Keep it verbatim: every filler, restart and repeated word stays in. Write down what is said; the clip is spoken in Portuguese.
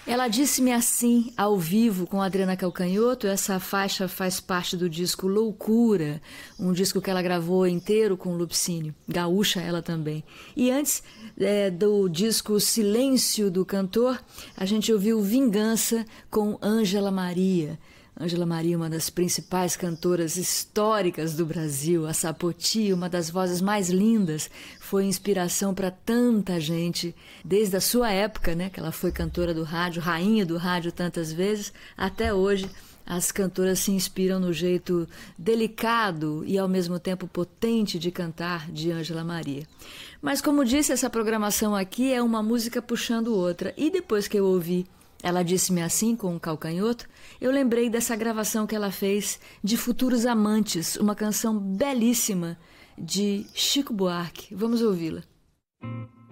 Ela disse-me assim, ao vivo, com Adriana Calcanhoto. Essa faixa faz parte do disco Loucura, um disco que ela gravou inteiro com Lupicínio, gaúcha ela também. E antes é, do disco Silêncio do Cantor, a gente ouviu Vingança com Ângela Maria. Ângela Maria, uma das principais cantoras históricas do Brasil, a Sapoti, uma das vozes mais lindas, foi inspiração para tanta gente, desde a sua época, né, que ela foi cantora do rádio, rainha do rádio tantas vezes, até hoje. As cantoras se inspiram no jeito delicado e ao mesmo tempo potente de cantar de Ângela Maria. Mas como disse, essa programação aqui é uma música puxando outra. E depois que eu ouvi Ela Disse-me Assim, com o Calcanhoto, eu lembrei dessa gravação que ela fez de Futuros Amantes, uma canção belíssima de Chico Buarque. Vamos ouvi-la.